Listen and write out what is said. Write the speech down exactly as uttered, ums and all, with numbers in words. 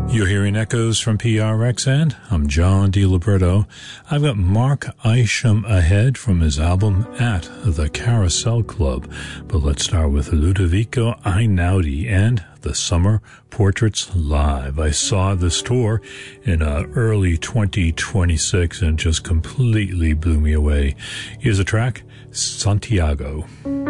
You're hearing echoes from P R X, and I'm John DiLiberto. I've got Mark Isham ahead from his album At the Carousel Club. But let's start with Ludovico Einaudi and the Summer Portraits Live. I saw this tour in uh, early twenty twenty-six and just completely blew me away. Here's a track, Santiago.